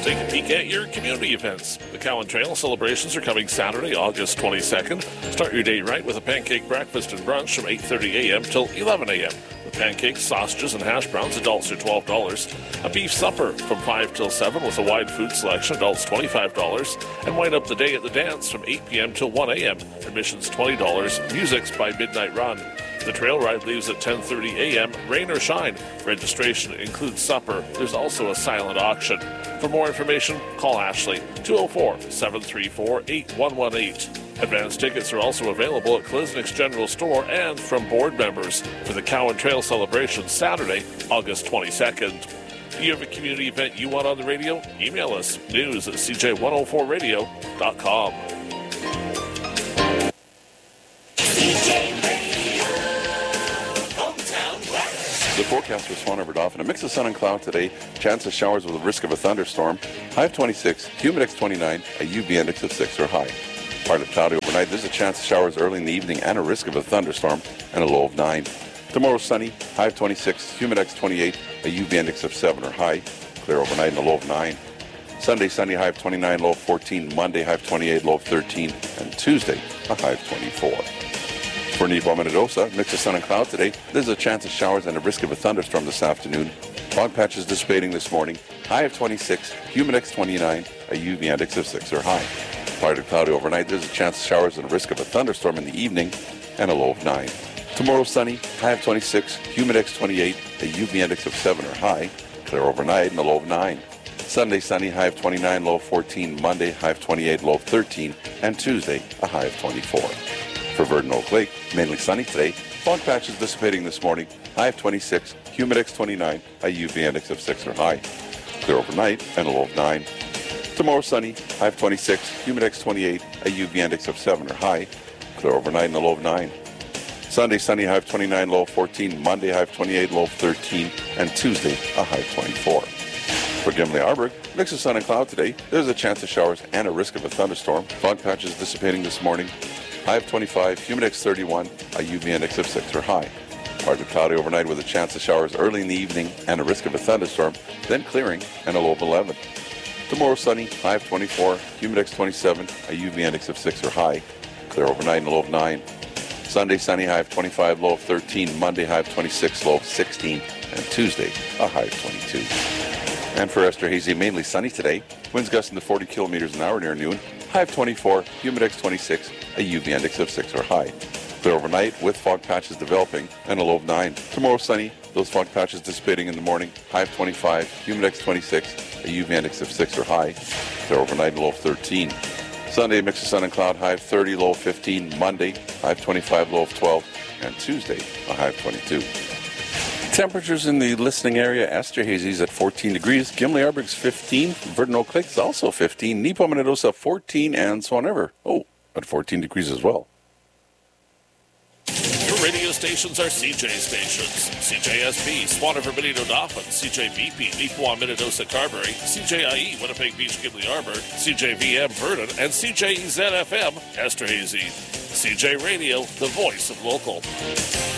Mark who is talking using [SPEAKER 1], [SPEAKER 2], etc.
[SPEAKER 1] Take a peek at your community events. The Cowan Trail celebrations are coming Saturday, August 22nd. Start your day right with a pancake breakfast and brunch from 8:30 a.m. till 11 a.m. With pancakes, sausages, and hash browns, adults are $12. A beef supper from 5 till 7 with a wide food selection, adults $25. And wind up the day at the dance from 8 p.m. till 1 a.m. Admissions $20. Music's by Midnight Run. The trail ride leaves at 10:30 a.m., rain or shine. Registration includes supper. There's also a silent auction. For more information, call Ashley, 204-734-8118. Advance tickets are also available at Klisnick's General Store and from board members for the Cowan Trail celebration Saturday, August 22nd. Do you have a community event you want on the radio? Email us, news@cj104radio.com.
[SPEAKER 2] The forecast for Swan River Dauphin, a mix of sun and cloud today, chance of showers with a risk of a thunderstorm, high of 26, humid 29, a UV index of 6 or high. Partly cloudy overnight, there's a chance of showers early in the evening and a risk of a thunderstorm, and a low of 9. Tomorrow sunny, high of 26, humid 28, a UV index of 7 or high, clear overnight and a low of 9. Sunday sunny, high of 29, low of 14, Monday high of 28, low of 13, and Tuesday a high of 24. For Nipo Minnedosa, mix of sun and cloud today. There's a chance of showers and a risk of a thunderstorm this afternoon. Fog patches dissipating this morning. High of 26, humid 29, a UV index of 6 or high. Partly cloudy overnight. There's a chance of showers and a risk of a thunderstorm in the evening and a low of 9. Tomorrow sunny, high of 26, humid 28, a UV index of 7 or high. Clear overnight and a low of 9. Sunday sunny, high of 29, low of 14. Monday high of 28, low of 13. And Tuesday a high of 24. For Verdon Oak Lake, mainly sunny today. Fog patches dissipating this morning. High of 26, humid 29, a UV index of 6 or high. Clear overnight and a low of 9. Tomorrow sunny, high of 26, humid 28, a UV index of 7 or high. Clear overnight and a low of 9. Sunday sunny, high of 29, low of 14. Monday high of 28, low of 13. And Tuesday a high of 24. For Gimli Arborg, mix of sun and cloud today. There's a chance of showers and a risk of a thunderstorm. Fog patches dissipating this morning. High of 25, humid 31, a UV index of 6 or high. Partly cloudy overnight with a chance of showers early in the evening and a risk of a thunderstorm, then clearing and a low of 11. Tomorrow sunny, high of 24, humid 27, a UV index of 6 or high. Clear overnight and a low of 9. Sunday sunny, high of 25, low of 13. Monday high of 26, low of 16. And Tuesday a high of 22. And for Esterhazy, mainly sunny today. Winds gusting to 40 kilometers an hour near noon. High of 24, humid 26, a UV index of 6 or high. Clear overnight with fog patches developing and a low of 9. Tomorrow sunny, those fog patches dissipating in the morning. High of 25, humid 26, a UV index of 6 or high. Clear overnight and low of 13. Sunday, mix of sun and cloud, high of 30, low of 15. Monday, high of 25, low of 12. And Tuesday, a high of 22. Temperatures in the listening area, Esterhazy's at 14 degrees, Gimli Arborg's 15, Verdon Oak Lake's also 15, Nipo Minnedosa 14, and Swan River, at 14 degrees as well.
[SPEAKER 1] Your radio stations are CJ stations. CJSB, Swan River Benito Dauphin, CJBP, Nipo Minnedosa Carberry, CJIE, Winnipeg Beach Gimli Arbor, CJVM Verdon, and CJEZ-FM, Esterhazy. CJ Radio, the voice of local.